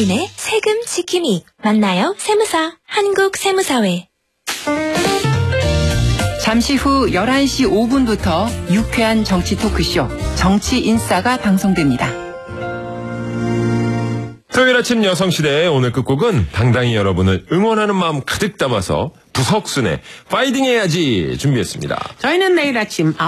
국민의 세금 지킴이. 만나요 세무사. 한국세무사회. 잠시 후 11시 5분부터 유쾌한 정치 토크쇼 정치인싸가 방송됩니다. 토요일 아침 여성시대의 오늘 끝곡은 당당히 여러분을 응원하는 마음 가득 담아서 부석순의 파이팅 해야지 준비했습니다. 저희는 내일 아침